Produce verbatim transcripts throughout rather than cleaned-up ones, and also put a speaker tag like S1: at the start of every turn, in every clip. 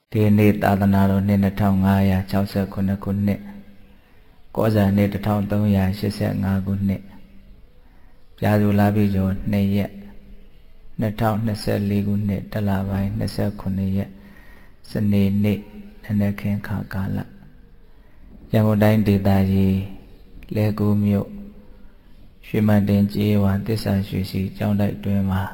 S1: ဒီနေ့သာသနာတော်နှစ်၂၅၆၉ခုနှစ်ကောဇာနှစ်၁၃၈၅ခုနှစ်ပြာသူလာပြီကျော်၂ရက်၂၀၂၄ခုနှစ်တလပိုင်း၂၉ရက်စနေနေ့နနက်ခင်းခါကာလရန်ကုန်တိုင်းဒေသကြီးလဲကူးမြို့ရွှေမန်တင်ကျေးဝါသစ္စာရွှေစီကျောင်းတိုက်တွင်မှာ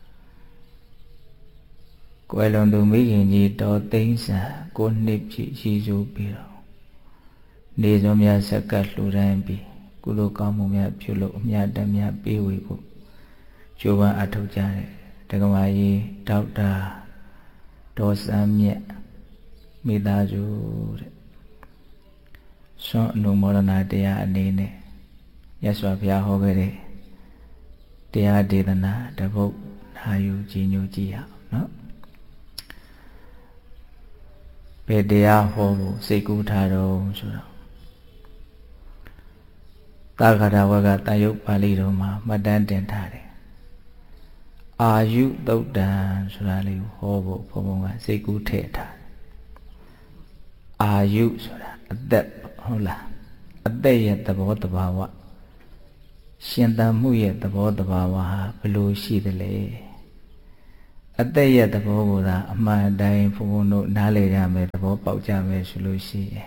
S1: ကွယ်လွန်သူမိခင်ကြီးတော်သိန်းဆန်ကိုနှစ်ပြည့်ရည်စူးပြီးတော့နေစွန်များဆက်ကလှူဒန်းပြီးကုသိုလ်ကောင်းမှုများပြုလို့အမြတ်တမ်းပေးဝေဖို့ကြိုးပမ်းအထောက်ကြတဲ့ဒကမာကြီးဒေါက်တာဒေါ်စန်းမြတ်မိသားစုတဲ့ဆွမ်းအနုမောဒနာတရားအနေနဲ့မြတ်စွာဘုရားဟောခဲ့တဲ့တရားဒေသနာတပုတ်နာယူကြည်ညိုကြည့်ရအောင်နော်ဘယ်တရားဟောဖို့စိတ်ကူးထားတော့ဆိုတော့သာဂရဝကတန်ယုတ်ပါဠိတော်မှာမှတ်တမ်းတင်ထားတယ်အာယုသုတ်တံဆိုတာလေးကိုဟောဖို့ဘုံဘုံကစိတ်ကူးထည့်ထားတယ်အာယုဆိုတာအသက်ဟုတ်လားအသက်ရဲ့သဘောတဘာဝရှင်သန်မှုရဲ့သဘောတဘာဝဟာဘယ်လိုရှိသလဲအသက်ရဲ့သဘောကိုသာအမှန်တိုင်းဘုံဘုံတို့နားလည်ရမယ်သဘောပေါက်ကြမယ်ဆိုလို့ရှိရင်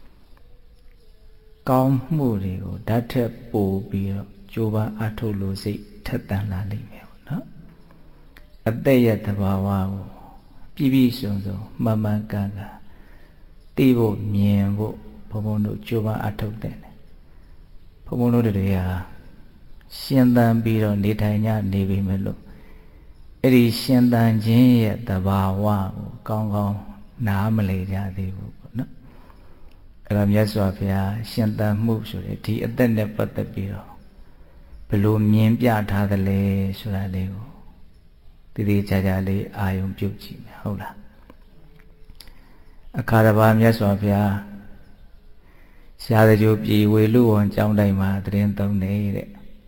S1: ကောင်းမှုတွေကိုဓာတ်ထက်ပိုပြီးတော့ကြိုးပမ်းအထုတ်လို့စိတ်ထက်သန်လာလိမ့်မယ်ပေါ့နော်အသက်ရဲ့သဘာဝကိုပြည့်ပြည့်စုံစုံမှန်မှန်ကန်ကန်သိဖို့မြင်ဖို့ဘုံဘုံတို့ကြိုးပမ်းအထုတ်တဲ့ဘုံဘုံတို့တွေဟာရှင်သန်ပြီးတော့နေထိုင်ကြနေပြီမလို့အဲ့ဒီရှင်သန်ခြင်းရဲ့သဘာဝကိုကောင်းကောင်းနားမလည်ကြသေးဘူးပေါ့နော်အဲ့တော့မြတ်စွာဘုရားရှင်သန်မှုဆိုတဲ့ဒီအသက်နဲ့ပတ်သက်ပြီးတော့ဘယ်လိုမြင်ပြထားသလဲဆိုတာလေးကိုတည်တည်ကြကြလေးအာယုံပြုတ်ကြည့်မယ်ဟုတ်လားအခါတစ်ပါးမြတ်စွာဘုရားရှားတကြိုပြည်ဝေလူဝန်ကျောင်းတိုင်းမှာတရင်သုံးနေတဲ့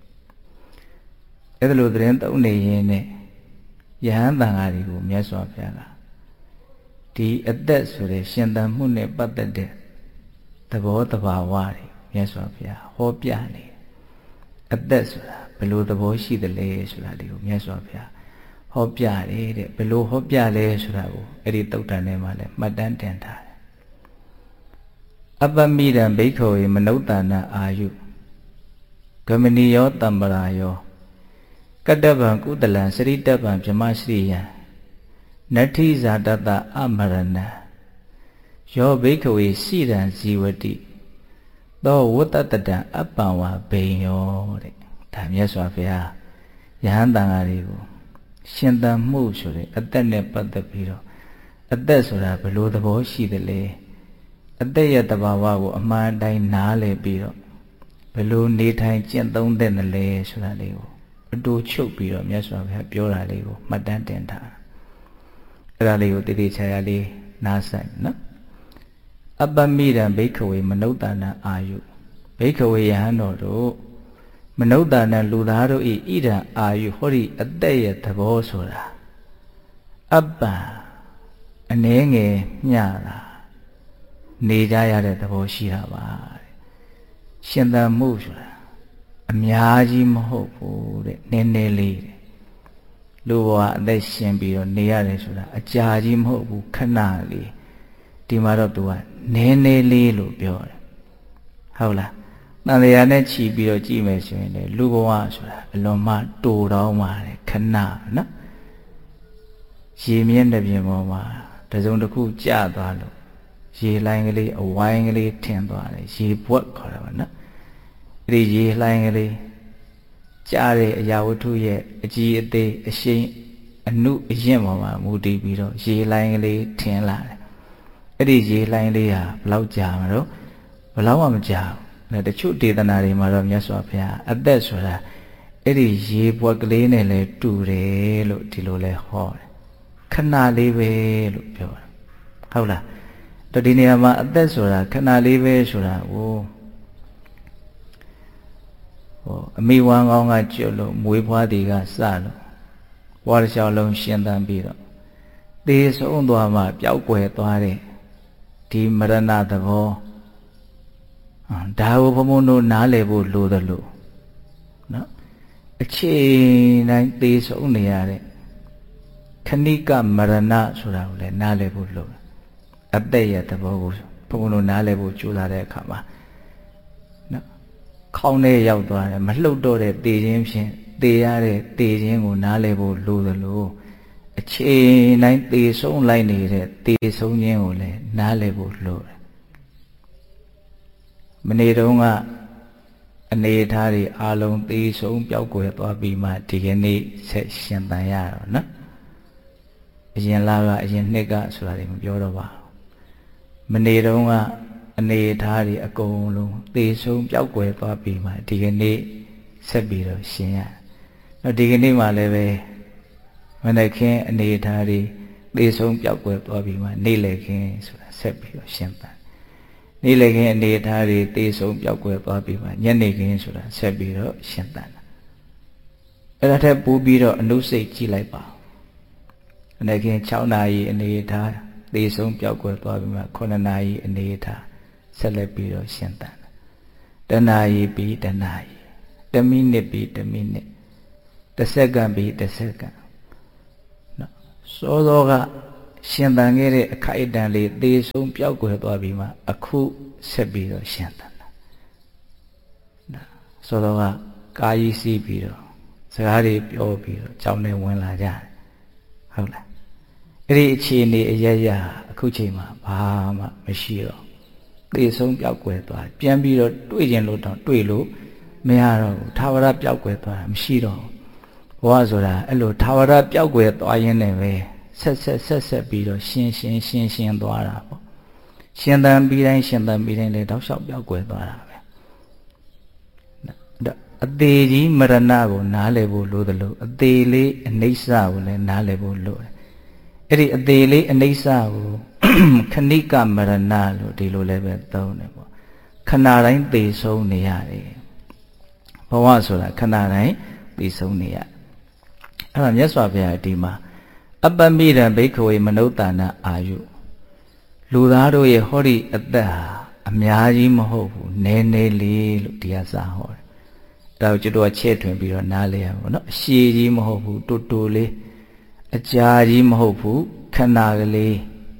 S1: အဲ့ဒါလိုတရင်သုံးနေရင်းနဲ့ယဟန်တန်ဃာတွေကိုမြတ်စွာဘုရားကဒီအသက်ဆိုတဲ့ရှင်သန်မှုနဲ့ပတ်သက်တဲ့သဘောတဘာဝတွေမြတ်စွာဘုရားဟောပြနေအသက်ဆိုတာဘယ်လိုသဘောရှိသလဲဆိုတာလေးကိုမြတ်စွာဘုရားဟောပြတယ်တဲ့ဘယ်လိုဟောပြလဲဆိုတာကိုအဲ့ဒီသုတ်တန်ထဲမှာလည်းမှတ်တမ်းတင်ထားတယ်အပ္ပမိတံဘိက္ခဝေမနုဿာနအာယုဂမနိယောတမ္ပရာယောကတ္တဗံကုတလံစရိတဗံဗြဟ္မရှိယံနတ္ထိဇာတတအမရဏံယောဘိက္ခဝေရှိရန်ဇီဝတိသောဝတ္တတတံအပ္ပံဝါဘိညောတဲ့ဒါမြတ်စွာဘုရားယဟန်တန်ဃာတွေကိုရှင်သန်မှုဆိုတဲ့အသက်နဲ့ပတ်သက်ပြီးတော့အသက်ဆိုတာဘယ်လိုသဘောရှိသလဲအသက်ရဲ့တဘာဝကိုအမှန်တိုင်းနားလည်ပြီးတော့ဘယ်လိုနေထိုင်ကျင့်သုံးသင့်တယ်လဲဆိုတာလေးကိုအတူချုပ်ပြီးတော့မြတ်စွာဘုရားပြောတာလေးကိုမှတ်တမ်းတင်ထားအဲ့ဒါလေးကိုတည်တည်ချာချာလေးနားဆိုင်နော်အပ္ပမိတံဘိက္ခဝေမနုဿာနအာယုဘိက္ခဝေယဟန်တော်တို့မနုဿာနလူသားတို့ဤဣဒံအာယုဟောဒီအသက်ရဲ့သဘောဆိုတာအပ္ပံအနည်းငယ်မျှတာနေကြရတဲ့သဘောရှိတာပါရှင်သန်မှုဆိုတာအများကြီးမဟုတ်ဘူးတဲ့နည်းနည်းလေးတဲ့လူဘဝအသက်ရှင်ပြီးတော့နေရတယ်ဆိုတာအကြာကြီးမဟုတ်ဘူးခဏလေးဒီမှာတော့သူကနည်းနည်းလေးလို့ပြောတယ်ဟုတ်လားတန်တရားနဲ့ခြီးပြီးတော့ကြည့်မယ်ဆိုရင်လေလူဘဝဆိုတာအလွန်မှတူတော့မှာတယ်ခဏနော်ရေမြင့်တဲ့ပြင်ပေါ်မှာတစုံတစ်ခုကျသွားလို့ရေလိုင်းကလေးအဝိုင်းကလေးထင်သွားတယ်ရေပွက်ခေါ်တာပါနော်အဲ့ဒီရေလှိုင်းကလေးကြားတဲ့အရာဝတ္ထုရဲ့အကြီးအသေးအရှိန်အနုအရင်ပေါ်မှာမူတည်ပြီးတော့ရေလှိုင်းကလေးထင်လာတယ်အဲ့ဒီရေလှိုင်းလေးဟာဘယ်လောက်ကြာမလို့ဘယ်လောက်မှမကြာဘူးတချို့ဒေသနာတွေမှာတော့မြတ်စွာဘုရားအသက်ဆိုတာအဲ့ဒီရေပွက်ကလေးနဲ့လည်းတူတယ်လို့ဒီလိုလဲဟောတယ်ခဏလေးပဲလို့ပြောတယ်ဟုတ်လားတော့ဒီနေရာမှာအသက်ဆိုတာခဏလေးပဲဆိုတာကိုဟောအမိဝမ်းကောင်းကကျွတ်လို့မွေးဖွားတွေကစလို့ဘဝတစ်လျှောက်လုံးရှင်သန်ပြီးတော့သေဆုံးသွားမှပျောက်ကွယ်သွားတဲ့ဒီမရဏသဘောဒါကိုဘုံဘုံတို့နားလည်ဖို့လိုသလိုနော်အချိန်တိုင်းသေဆုံးနေရတဲ့ခဏိကမရဏဆိုတာကိုလည်းနားလည်ဖို့လိုအသက်ရဲ့သဘောကိုဘုံဘုံတို့နားလည်ဖို့ကြိုးစားတဲ့အခါမှာနော်ခေါင်းထဲရောက်သွားတယ်မလှုပ်တော့တဲ့သေခြင်းဖြင့်သေရတဲ့သေခြင်းကိုနားလည်ဖို့လိုသလိုအချိန်တိုင်းသေဆုံးလိုက်နေတဲ့သေဆုံးခြင်းကိုလည်းနားလည်ဖို့လိုတယ်မနေ့တုန်းကအနေထားတွေအလုံးသေဆုံးပျောက်ကွယ်သွားပြီးမှဒီကနေ့ဆက်ရှင်သန်ရတော့နော်အရင်လာကအရင်နှစ်ကဆိုတာတွေမပြောတော့ပါဘူးမနေ့တုန်းကအနေထားတွေအကုန်လုံးသေဆုံးပျောက်ကွယ်သွားပြီးမှဒီကနေ့ဆက်ပြီးတော့ရှင်ရတော့ဒီကနေ့မှလည်းပဲမနေ့ခင်းအနေထားတွေသေဆုံးပျောက်ကွယ်သွားပြီးမှနေ့လည်ခင်းဆိုတာဆက်ပြီးတော့ရှင်သန်နေ့လည်ခင်းအနေထားတွေသေဆုံးပျောက်ကွယ်သွားပြီးမှညနေခင်းဆိုတာဆက်ပြီးတော့ရှင်သန်တာအဲ့ဒါထက်ပိုပြီးတော့အနုစိတ်ကြည့်လိုက်ပါမနေ့ခင်း၆နာရီအနေထားသေဆုံးပျောက်ကွယ်သွားပြီးမှခုနှစ်နာရီအနေထားဆက်လက်ပြီးတော့ရှင်သန်တာတနာရီပြီးတနာရီတမိနစ်ပြီးတမိနစ်တစ်စက္ကန့်ပြီးတစ်စက္ကန့်နော်စောစောကရှင်သန်ခဲ့တဲ့အခိုက်အတန့်လေးသေဆုံးပျောက်ကွယ်သွားပြီးမှအခုဆက်ပြီးတော့ရှင်သန်တာနော်စောစောကကာယီစီးပြီးတော့စကားတွေပြောပြီးတော့ကြောင်းနဲ့ဝင်လာကြတယ်ဟုတ်လားအဲ့ဒီအခြေအနေအရရအခုချိန်မှာဘာမှမရှိတော့သေဆုံးပျောက်ကွယ်သွားပြန်ပြီးတော့တွေ့ကျင်လို့တော့တွေ့လို့မရတော့ဘူးထာဝရပျောက်ကွယ်သွားတာမရှိတော့ဘူးဘဝဆိုတာအဲ့လိုထာဝရပျောက်ကွယ်သွားရင်းနဲ့ပဲဆက်ဆက်ဆက်ဆက်ပြီးတော့ရှင်းရှင်းရှင်းရှင်းသွားတာပေါ့ရှင်သန်ပြီးတိုင်းရှင်သန်ပြီးတိုင်းလေတောက်လျှောက်ပျောက်ကွယ်သွားတာပဲအသေးကြီးမရဏကိုနားလည်ဖို့လိုသလိုအသေးလေးအနိစ္စကိုလည်းနားလည်ဖို့လိုတယ်အဲ့ဒီအသေးလေးအနိစ္စကိုခဏိကမရဏလို့ဒီလိုလည်းပဲသုံးတယ်ပေါ့ခဏတိုင်းသေဆုံးနေရတယ်ဘဝဆိုတာခဏတိုင်းသေဆုံးနေရအဲ့ဒါမြတ်စွာဘုရားဒီမှာအပ္ပမိရံဘိက္ခဝေမနုဿာနအာယုလူသားတို့ရဲ့ဟောဒီအသက်ဟာအများကြီးမဟုတ်ဘူးနည်းနည်းလေးလို့ဒီကစာဟောတယ်ဒါကိုကျွတ်တော့ချဲ့ထွင်ပြီးတော့နားလဲရပါဘောနော်အရှည်ကြီးမဟုတ်ဘူးတူတူလေးအကြာကြီးမဟုတ်ဘူးခဏကလေး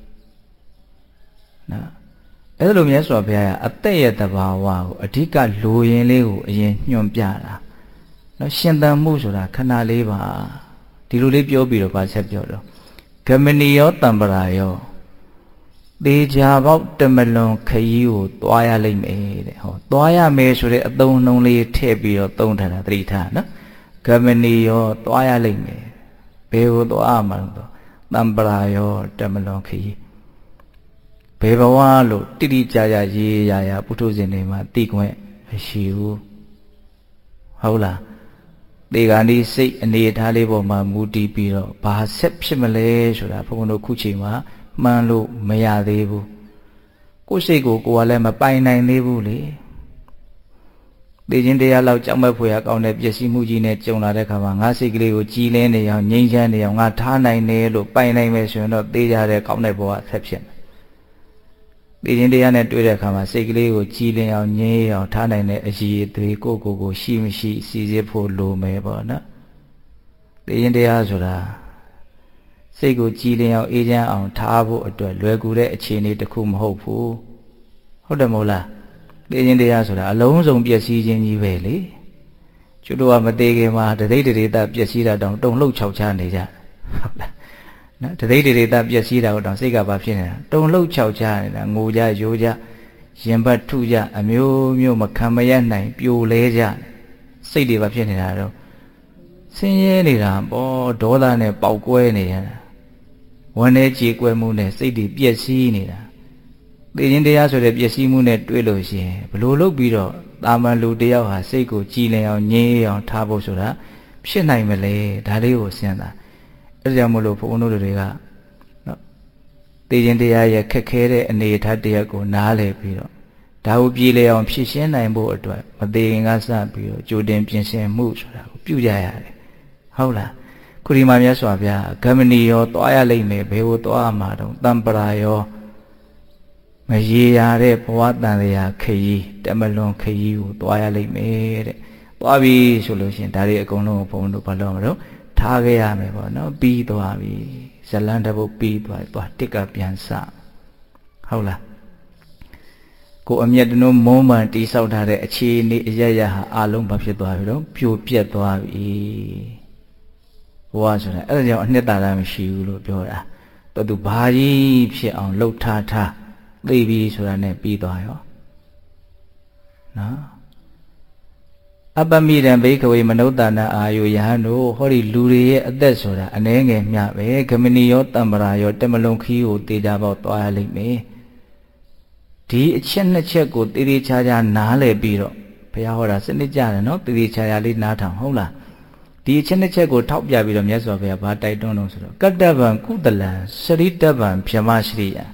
S1: နော်အဲ့လိုမြတ်စွာဘုရားကအသက်ရဲ့တဘာဝကိုအဓိကလိုရင်းလေးကိုအရင်ညွှန်ပြတာနော်ရှင်သန်မှုဆိုတာခဏလေးပါဒီလိုလေးပြောပြီးတော့ဗာဆက်ပြောတော့ဂမဏီယောတံပရာယောသေချာပေါက်တမလွန်ခရီးကိုသွားရလိမ့်မယ်တဲ့ဟောသွားရမယ်ဆိုတဲ့အသုံးနှုန်းလေးထည့်ပြီးတော့သုံးထားတာသတိထားနော်ဂမဏီယောသွားရလိမ့်မယ်ဘယ်ကိုသွားမှာတော့တံပရာယောတမလွန်ခရီးဘယ်ဘဝလို့တိတိကျကျရေးရရပုထုဇဉ်တွေမှာသိခွင့်မရှိဘူးဟုတ်လားဒီကနေ့စိတ်အနေထားလေးပေါ်မှာမူတည်ပြီးတော့ဘာဆက်ဖြစ်မလဲဆိုတာဘုန်းဘုန်းတို့ခုချိန်မှာမှန်းလို့မရသေးဘူးကိုယ်စိတ်ကိုကိုယ်ကလည်းမပိုင်နိုင်သေးဘူးလေသိချင်းတရားလောက်ကြောက်မဲ့ဖွယ်ရကောင်းတဲ့ပျက်စီးမှုကြီးနဲ့ကြုံလာတဲ့ခါမှာငါစိတ်ကလေးကိုကြည်လင်းနေအောင်ငြိမ်းချမ်းနေအောင်ငါထားနိုင်တယ်လို့ပိုင်နိုင်မယ်ဆိုရင်တော့သိကြတဲ့ကောင်းတဲ့ဘဝဆက်ဖြစ်မယ်သိချင်းတရားနဲ့တွေ့တဲ့အခါမှာစိတ်ကလေးကိုကြည်လင်အောင်ငြိမ်းအောင်ထားနိုင်တဲ့အရည်အသွေးကိုကိုကိုရှိမရှိစီစစ်ဖို့လိုမယ်ပေါ့နော်သိချင်းတရားဆိုတာစိတ်ကိုကြည်လင်အောင်အေးချမ်းအောင်ထားဖို့အတွက်လွယ်ကူတဲ့အခြေအနေတစ်ခုမဟုတ်ဘူးဟုတ်တယ်မဟုတ်လားသိချင်းတရားဆိုတာအလုံးစုံပျက်စီးခြင်းကြီးပဲလေကျွတ်တော့မသေးခင်မှာတသိတရေတပျက်စီးတာတောင်တုံလှုပ်ခြောက်ချနေကြဟုတ်လားနော်တသိတရေတပျက်စီးတာတော့စိတ်ကဘာဖြစ်နေတာတုံလှုပ်ခြောက်ချနေတာငိုကြရိုးကြရင်ဘတ်ထုကြအမျိုးမျိုးမခံမရနိုင်ပြိုလဲကြစိတ်တွေဘာဖြစ်နေတာတော့ဆင်းရဲနေတာပေါ့ဒေါသနဲ့ပေါက်ကွဲနေရတာဝမ်းနဲ့ကြေကွဲမှုနဲ့စိတ်တွေပျက်စီးနေတာသိခြင်းတရားဆိုတဲ့ပျက်စီးမှုနဲ့တွေ့လို့ရှိရင်ဘလို့လုပ်ပြီးတော့တာမန်လူတယောက်ဟာစိတ်ကိုကြည်လင်အောင်ငြိမ်းအောင်ထားဖို့ဆိုတာဖြစ်နိုင်မလဲဒါလေးကိုစဉ်းစားအဲဒါကြောင့်မို့လို့ဘုန်းတော်တွေကနော်သိခြင်းတရားရဲ့ခက်ခဲတဲ့အနေအထားတရားကိုနားလည်ပြီးတော့ဒါကိုပြည်လေအောင်ဖြစ်ရှင်းနိုင်ဖို့အတွက်မသေးခင်ကစပြီးတော့ကြိုတင်ပြင်ဆင်မှုဆိုတာကိုပြုကြရတယ်ဟုတ်လားခုဒီမှာမြတ်စွာဘုရားဂမဏီရောသွားရလိမ့်မယ်ဘယ်ကိုသွားမှာတော့တံပရာရောမရေရတဲ့ဘဝတန်ရာခရီးတမလွန်ခရီးကိုသွားရလိမ့်မယ်တဲ့သွားပြီဆိုလို့ရှိရင်ဒါတွေအကုန်လုံးကိုဘုန်းတို့ဘာလို့မလို့ထားခဲ့ရမယ်ပေါ့နော်ပြီးသွားပြီဇလန်တပုတ်ပြီးသွားပြီသွားတစ်ကပြန်စဟုတ်လားကိုအမျက်တနှုံးမုံမှန်တိဆောက်ထားတဲ့အခြေအနေအရရဟာအလုံးဘာဖြစ်သွားပြီတော့ပြိုပြက်သွားပြီဘဝဆိုတာအဲ့ဒါကြောင့်အနှစ်သာရမရှိဘူးလို့ပြောတာတော်သူဘာကြီးဖြစ်အောင်လှုပ်ထားထားသိပြီဆိုတာနဲ့ပြီးသွားရောနော်အပ္ပမိတံဘိကဝေမနုဿာနာအာယုယဟန်တို့ဟောဒီလူတွေရဲ့အသက်ဆိုတာအနှဲငယ်မျှပဲဂမဏီရောတမ္ပရာရောတမလုံခီးကိုတေချာပေါက်သွားရလိမ့်မယ်ဒီအချက်နှစ်ချက်ကိုတေတေချာချာနားလည်ပြီးတော့ဘုရားဟောတာစနစ်ကြတယ်နော်တေတေချာချာလေးနားထောင်ဟုတ်လားဒီအချက်နှစ်ချက်ကိုထောက်ပြပြီးတော့မြတ်စွာဘုရားဘာတိုက်တွန်းတော့ဆိုတော့ကတ္တဗံကုတလံစရိတဗံဗြဟ္မရှိယ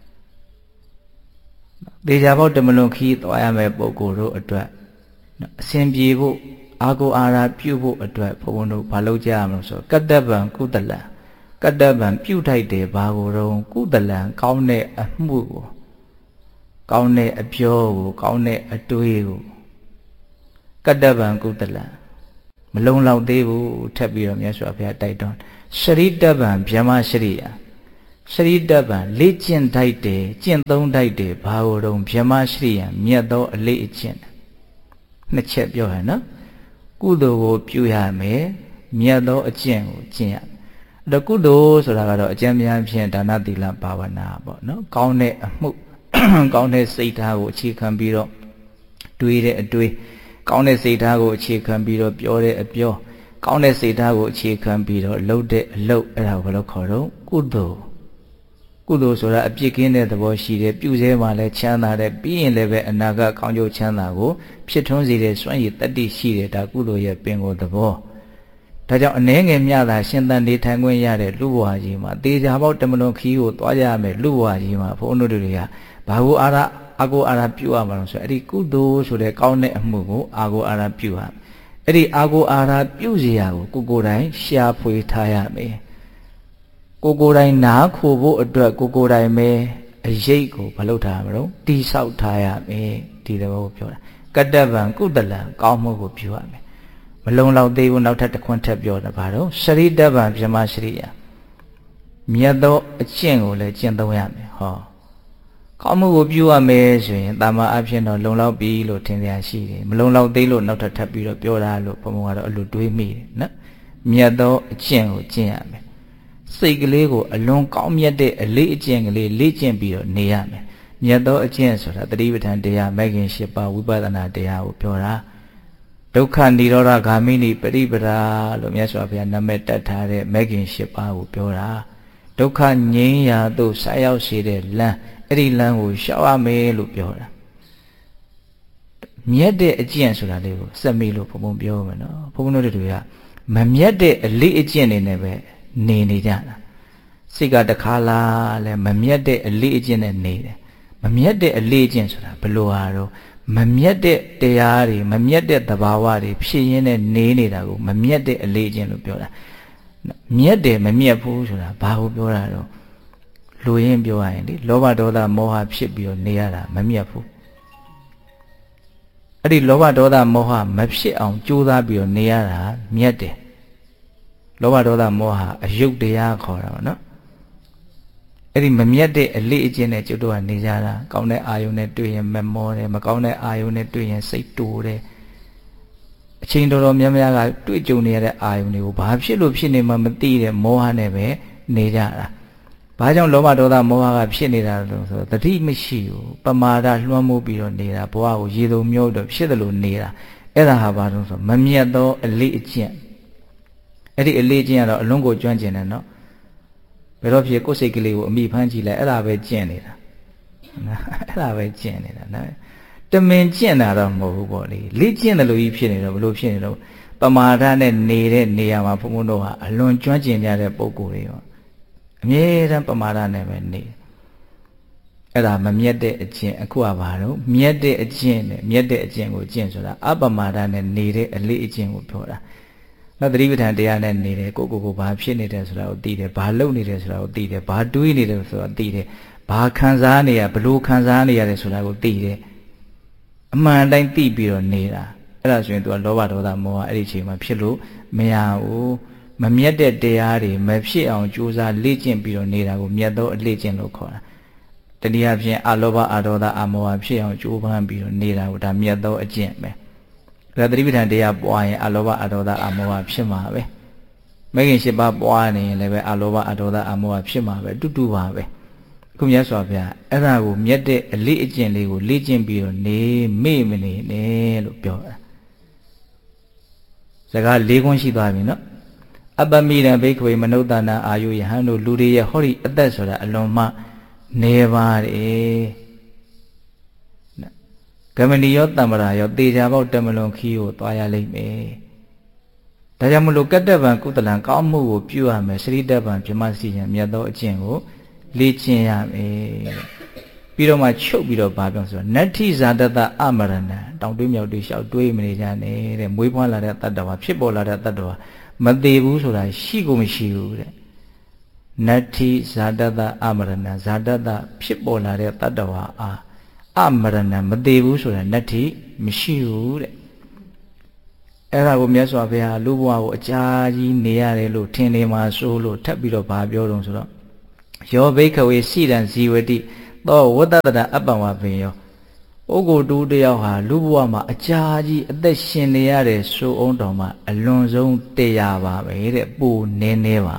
S1: တေချာပေါက်တမလုံခီးသွားရမယ်ပုဂ္ဂိုလ်တို့အတွက်အစဉ်ပြေဖို့အာကိုအာရာပြုဖို့အတွက်ဘုန်းဘုန်းတို့ဘာလုပ်ကြရမလို့ဆိုကတ္တဗံကုတလံကတ္တဗံပြုထိုက်တယ်ဘာကိုတော့ကုတလံကောင်းတဲ့အမှုကိုကောင်းတဲ့အပြောကိုကောင်းတဲ့အတွေးကိုကတ္တဗံကုတလံမလုံလောက်သေးဘူးထပ်ပြီးတော့မြတ်စွာဘုရားတိုက်တွန်းစရိတဗံဗြဟ္မရှိယစရိတဗံလေ့ကျင့်ထိုက်တယ်ကျင့်သုံးထိုက်တယ်ဘာကိုတော့ဗြဟ္မရှိယမြတ်သောအလေးအကျင့်နှစ်ချက်ပြောရနော်ကုသိုလ်ကိုပြုရမယ်မြတ်သောအကျင့်ကိုကျင့်ရအဲ့တော့ကုသိုလ်ဆိုတာကတော့အကျဉ်းများဖြင့်ဒါနသီလဘာဝနာပေါ့နော်ကောင်းတဲ့အမှုကောင်းတဲ့စိတ်ဓာတ်ကိုအခြေခံပြီးတော့တွေးတဲ့အတွေးကောင်းတဲ့စိတ်ဓာတ်ကိုအခြေခံပြီးတော့ပြောတဲ့အပြောကောင်းတဲ့စိတ်ဓာတ်ကိုအခြေခံပြီးတော့လုပ်တဲ့အလုပ်အဲ့ဒါကိုဘယ်လိုခေါ်တော့ကုသိုလ်ကုသိုလ်ဆိုတာအပြစ်ကင်းတဲ့သဘောရှိတယ်ပြုစေမှလည်းချမ်းသာတယ်ပြီးရင်လည်းပဲအနာဂတ်ကောင်းကျိုးချမ်းသာကိုဖြစ်ထွန်းစေတဲ့စွမ်းရည်တတ္တိရှိတယ်ဒါကုသိုလ်ရဲ့ပင်ကိုယ်သဘောဒါကြောင့်အနှဲငယ်မြတာရှင်သန်နေထိုင်ခွင့်ရတဲ့လူဘဝကြီးမှာတေချာပေါက်တမလွန်ခီးကိုသွားကြရမယ်လူဘဝကြီးမှာဘုန်းတော်တွေကဘာကိုအာရအာကိုအာရပြုရမှာလို့ဆိုအဲ့ဒီကုသိုလ်ဆိုတဲ့ကောင်းတဲ့အမှုကိုအာကိုအာရပြုရအဲ့ဒီအာကိုအာရပြုစီရာကိုကိုကိုယ်တိုင်ရှာဖွေထားရမယ်ကိုကိုယ်တိုင်နားခိုဖို့အတွက်ကိုကိုယ်တိုင်ပဲအရေးကိုမလုပ်ထားရမလို့တိဆောက်ထားရမယ်ဒီသဘောကိုပြောတာကတ္တဗံကုတလံကောင်းမှုကိုပြုရမယ်မလုံလောက်သေးဘူးနောက်ထပ်တစ်ခွန်းထပ်ပြောတာဘာလို့စရိတဗံဗြဟ္မရှိယမြတ်သောအကျင့်ကိုလည်းကျင့်သုံးရမယ်ဟောကောင်းမှုကိုပြုရမယ်ဆိုရင်တာမန်အဖြစ်တော့လုံလောက်ပြီလို့ထင်ကြရှိတယ်မလုံလောက်သေးလို့နောက်ထပ်ထပ်ပြီးတော့ပြောတာလို့ဘုံဘုံကတော့အလိုတွေးမိတယ်နော်မြတ်သောအကျင့်ကိုကျင့်ရမယ်စိတ်ကလေးကိုအလွန်ကောင်းမြတ်တဲ့အလေးအကျင့်ကလေးလေ့ကျင့်ပြီးတော့နေရမယ်မြတ်သောအကျင့်ဆိုတာတတိပဋ္ဌာန်တရားမဂ်ခင်၈ပါးဝိပဿနာတရားကိုပြောတာဒုက္ခនិရောဓဂာမိနိပရိပဒါလို့မြတ်စွာဘုရားနာမည်တက်ထားတဲ့မဂ်ခင်၈ပါးကိုပြောတာဒုက္ခငြိမ်းရာသို့ဆက်ရောက်စေတဲ့လမ်းအဲ့ဒီလမ်းကိုရှောက်ရမယ်လို့ပြောတာမြတ်တဲ့အကျင့်ဆိုတာလေးကိုစက်မိလို့ဘုံဘုံပြောမယ်နော်ဘုံဘုံတို့တွေကမမြတ်တဲ့အလေးအကျင့်တွေနဲ့ပဲနေနေကြတာစိတ်ကတခါလားလဲမမြတ်တဲ့အလေးအကျင့်နဲ့နေတယ်မမြတ်တဲ့အလေးအကျင့်ဆိုတာဘယ်လိုဟာတော့မမြတ်တဲ့တရားတွေမမြတ်တဲ့သဘာဝတွေဖြစ်ရင်းနဲ့နေနေတာကိုမမြတ်တဲ့အလေးအကျင့်လို့ပြောတာမြတ်တယ်မမြတ်ဘူးဆိုတာဘာကိုပြောတာတော့လူရင်းပြောရရင်လေလောဘဒေါသမောဟဖြစ်ပြီးတော့နေရတာမမြတ်ဘူးအဲ့ဒီလောဘဒေါသမောဟမဖြစ်အောင်ကြိုးစားပြီးတော့နေရတာမြတ်တယ်လောဘဒေါသမောဟအယုတ်တရားခေါ်တာပေါ့နော်အဲ့ဒီမမြတ်တဲ့အလေးအကျင့်နဲ့ကျွတ်တော့နေကြတာကောင်းတဲ့အာယုန်နဲ့တွေ့ရင်မမောတယ်မကောင်းတဲ့အာယုန်နဲ့တွေ့ရင်စိတ်တိုးတယ်အချိန်တော်တော်များများကတွေ့ကြုံနေရတဲ့အာယုန်တွေကိုဘာဖြစ်လို့ဖြစ်နေမှမသိတဲ့မောဟနဲ့ပဲနေကြတာဘာကြောင့်လောဘဒေါသမောဟကဖြစ်နေတာလို့ဆိုတော့တတိမရှိဘူးပမာဒလွှမ်းမိုးပြီးတော့နေတာဘဝကိုရေစုံမျိုးတော့ဖြစ်တယ်လို့နေတာအဲ့ဒါဟာဘာလို့ဆိုမမြတ်သောအလေးအကျင့်အဲ့ဒီအလေးကျင့်ကတော့အလုံးကိုကျွမ်းကျင်တယ်နော်ဘယ်တော့ဖြစ်ကိုယ်စိတ်ကလေးကိုအမိဖမ်းကြည့်လိုက်အဲ့ဒါပဲကျင့်နေတာအဲ့ဒါပဲကျင့်နေတာနော်တမင်ကျင့်တာတော့မဟုတ်ဘူးပေါ့လေလေ့ကျင့်တယ်လို့ကြီးဖြစ်နေတော့ဘလို့ဖြစ်နေတော့ပမာဒနဲ့နေတဲ့နေရာမှာဘုံဘုံတို့ဟာအလွန်ကျွမ်းကျင်ကြတဲ့ပုံကိုယ်တွေရောအမြဲတမ်းပမာဒနဲ့ပဲနေအဲ့ဒါမမြတ်တဲ့အကျင့်အခုကဘာလို့မြတ်တဲ့အကျင့်နဲ့မြတ်တဲ့အကျင့်ကိုကျင့်ဆိုတာအပမာဒနဲ့နေတဲ့အလေးအကျင့်ကိုပြောတာနောက်သတိပဋ္ဌာန်တရားနဲ့နေတယ်ကိုကိုကိုဘာဖြစ်နေတယ်ဆိုတာကိုသိတယ်ဘာလုပ်နေတယ်ဆိုတာကိုသိတယ်ဘာတွေးနေတယ်ဆိုတာသိတယ်ဘာခံစားနေရဘလို့ခံစားနေရတယ်ဆိုတာကိုသိတယ်အမှန်တိုင်းသိပြီးတော့နေတာအဲ့ဒါဆိုရင် तू ကလောဘဒေါသမောဟအဲ့ဒီအချိန်မှာဖြစ်လို့မရဘူးမမြတ်တဲ့တရားတွေမဖြစ်အောင်ကြိုးစားလေ့ကျင့်ပြီးတော့နေတာကိုမြတ်သောအလေ့ကျင့်လို့ခေါ်တာတနည်းအားဖြင့်အလောဘအဒေါသအမောဟဖြစ်အောင်ကြိုးပမ်းပြီးတော့နေတာကိုဒါမြတ်သောအကျင့်ပဲဒါသတိပဋ္ဌာန်တရားပွားရင်အလောဘအဒေါသအမောဟဖြစ်မှာပဲမဂ်ခင်၈ပါးပွားနေရင်လည်းပဲအလောဘအဒေါသအမောဟဖြစ်မှာပဲတူတူပါပဲအခုမြတ်စွာဘုရားအဲ့ဒါကိုမြတ်တဲ့အလေ့အကျင့်လေးကိုလေ့ကျင့်ပြီးတော့နေမေ့မနေနဲ့လို့ပြောတာစကား၄ခွန်းရှိသွားပြီနော်အပမိရံဘိက္ခဝေမနုဿာနာအာယုယဟန်တို့လူတွေရဲ့ဟောဒီအသက်ဆိုတာအလွန်မှနေပါတယ်ဂမဏီရောတမ္ပရာရောတေချာပေါက်တမလွန်ခီးကိုသွားရလိမ့်မယ်ဒါကြောင့်မလို့ကတ္တဗံကုသလံကောင်းမှုကိုပြုရမယ်စရိတ္တဗံဗြဟ္မစီယံမြတ်သောအကျင့်ကိုလေ့ကျင့်ရမယ်ပြီးတော့မှချုပ်ပြီးတော့ဗာပြောဆိုနတ္ထိဇာတတအမရဏံတောင်တွေးမြောက်တွေးလျှောက်တွေးမနေကြနဲ့တဲ့မွေးဖွားလာတဲ့တတ္တဝါဖြစ်ပေါ်လာတဲ့တတ္တဝါမသေးဘူးဆိုတာရှိကိုမရှိဘူးတဲ့နတ္ထိဇာတတအမရဏဇာတတဖြစ်ပေါ်လာတဲ့တတ္တဝါအားအမရဏမသေးဘူးဆိုတာနတ္ထိမရှိဘူးတဲ့အဲ့ဒါကိုမြတ်စွာဘုရားလူဘဝကိုအကြာကြီးနေရတယ်လို့ထင်နေမှာစိုးလို့ထပ်ပြီးတော့ဗာပြောတော့ဆိုတော့ယောဘိခဝေစိတံဇီဝတိသောဝတ္တတအပ္ပဝပင်ယောပုဂ္ဂိုလ်တူတယောက်ဟာလူဘဝမှာအကြာကြီးအသက်ရှင်နေရတဲ့ဆိုအောင်တော်မှာအလွန်ဆုံးတရားပါပဲတဲ့ပူနည်းနည်းပါ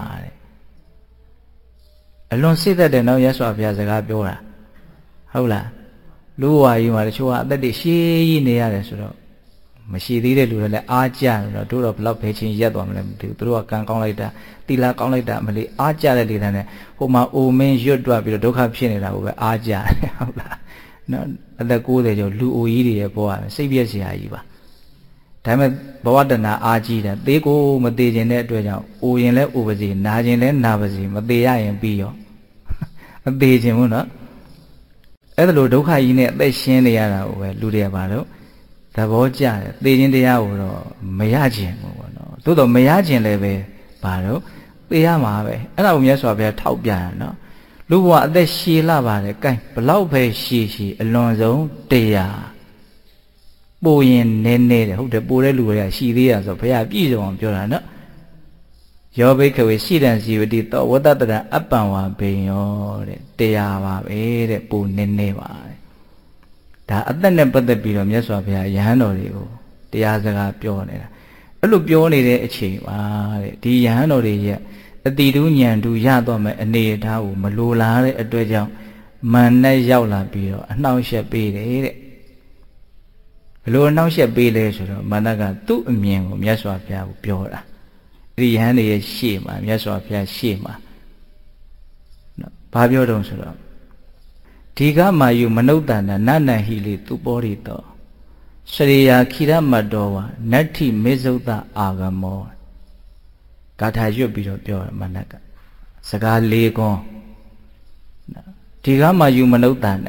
S1: တဲ့အလွန်စိတ်သက်တဲ့နောက်ရသော်ဘုရားစကားပြောတာဟုတ်လားလူဘဝကြီးမှာတချို့ကအသက်တွေရှည်ကြီးနေရတယ်ဆိုတော့မရှိသေးတဲ့လူတွေလည်းအားကြတယ်တော့တို့တော့ဘလောက်ပဲချင်းရက်သွားမလဲမသိဘူးတို့ကကံကောင်းလိုက်တာတီလာကောင်းလိုက်တာမလေးအားကြတဲ့လေတန်းနဲ့ဟိုမှာအိုမင်းရွတ်တွပြီးတော့ဒုက္ခဖြစ်နေတာကိုပဲအားကြတယ်ဟုတ်လားနော်အသက်၉၀ကျော်လူအိုကြီးတွေရဲ့ဘဝစိတ်ပြည့်စရာကြီးပါဒါပေမဲ့ဘဝတဏအားကြီးတယ်သေကိုမသေးခြင်းတဲ့အတွက်ကြောင့်အိုရင်လည်းအိုပါစေနာခြင်းလည်းနာပါစေမသေးရရင်ပြီးရောမသေးခြင်းဘူးနော်အဲ့ဒါလိုဒုက္ခကြီးနဲ့အသက်ရှင်းနေရတာကိုပဲလူတွေကပါတော့သဘောကျတယ်သေခြင်းတရားကိုတော့မရခြင်းဘူးပေါ့နော်သို့တော့မရခြင်းလည်းပဲဘာတော့သေရမှာပဲအဲ့ဒါကိုမြတ်စွာဘုရားထောက်ပြတာနော်လူဘဝအသက်ရှည်လာပါတယ်ကဲဘလောက်ပဲရှည်ရှည်အလွန်ဆုံးတရားပိုရင်နည်းနည်းတယ်ဟုတ်တယ်ပိုတဲ့လူတွေကရှည်သေးရဆိုဘုရားပြည့်စုံအောင်ပြောတာနော်ယောဘိခဝေရှိတံဇီဝတိသောဝတ္တတံအပ္ပံဝါဘေယောတဲ့တရားပါပဲတဲ့ပိုနည်းနည်းပါဒါအသက်နဲ့ပတ်သက်ပြီးတော့မြတ်စွာဘုရားယဟန်တော်တွေကိုတရားစကားပြောနေတာအဲ့လိုပြောနေတဲ့အချိန်ပါတဲ့ဒီယဟန်တော်တွေရဲ့အတိတူဉာဏ်တူရတော့မယ်အနေအထားကိုမလိုလားတဲ့အတွက်ကြောင့်မာနရောက်လာပြီးတော့အနှောင့်အယှက်ပေးတယ်တဲ့ဘယ်လိုအနှောင့်အယှက်ပေးလဲဆိုတော့မာနကသူ့အမြင်ကိုမြတ်စွာဘုရားကိုပြောတာဒီယဟန်တွေရဲ့ရှေ့မှာမြတ်စွာဘုရားရှေ့မှာနော်ဘာပြောတုံးဆိုတော့ဒီကမာယုမနုဿာနာနနဟိလေသူပောရိတောစရိယာခိရမတ္တောဝနတ္ထိမေဇုတ္တအာဂမောဂါထာရွတ်ပြီးတော့ပြောတယ်မနက်ကစကားလေးကွန်းဒီကမာယုမနုဿာနာ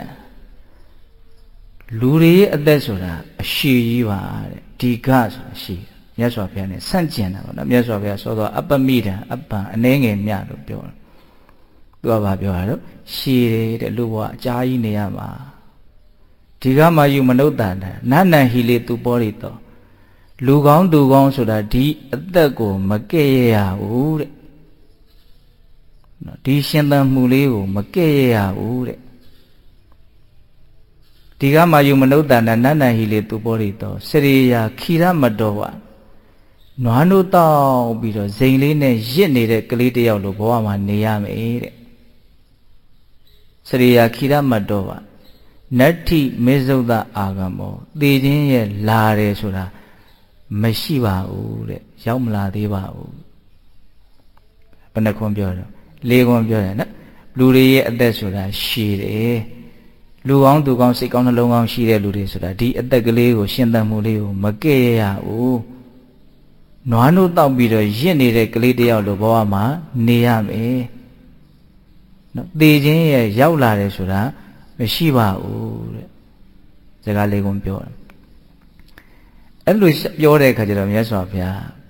S1: လူတွေရဲ့အသက်ဆိုတာအရှိကြီးပါတဲ့ဒီကဆိုတာရှိမြတ်စွာဘုရားနဲ့ဆန့်ကျင်တာပေါ့နော်မြတ်စွာဘုရားဆိုတော့အပ္ပမိတံအပ္ပံအနှဲငယ်မြလို့ပြောတယ်သူကဘာပြောတာတော့ရှည်တယ်တဲ့လူဘဝအကြာကြီးနေရမှာဒီကမှယူမနုဿာနနနဟိလေသူပောရိတောလူကောင်းသူကောင်းဆိုတာဒီအသက်ကိုမကဲ့ရရဘူးတဲ့နော်ဒီရှင်သန်မှုလေးကိုမကဲ့ရရဘူးတဲ့ဒီကမှယူမနုဿာနနနဟိလေသူပောရိတောစရိယာခိရမတောဝနွားနိုးတောက်ပြီးတော့ဇိမ်လေးနဲ့ရစ်နေတဲ့ကလေးတယောက်လိုဘဝမှာနေရမယ်တဲ့စရိယာခိရမတ္တောဝနတ္ထိမေဇုတ္တအာဂမောသေခြင်းရဲ့လာတယ်ဆိုတာမရှိပါဘူးတဲ့ရောက်မလာသေးပါဘူးဘယ်နှခွန်းပြောတော့လေးခွန်းပြောတယ်နော်လူတွေရဲ့အသက်ဆိုတာရှည်တယ်လူကောင်းသူကောင်းစိတ်ကောင်းနှလုံးကောင်းရှိတဲ့လူတွေဆိုတာဒီအသက်ကလေးကိုရှင်သန်မှုလေးကိုမကဲ့ရဘူးနွားနိုးတောက်ပြီးတော့ရစ်နေတဲ့ကလေးတယောက်လိုဘဝမှာနေရမယ်နော်သေခြင်းရဲ့ရောက်လာတယ်ဆိုတာမရှိပါဘူးတဲ့စကားလေးကုန်ပြောတယ်အဲ့လိုပြောတဲ့အခါကျတော့မြတ်စွာဘုရား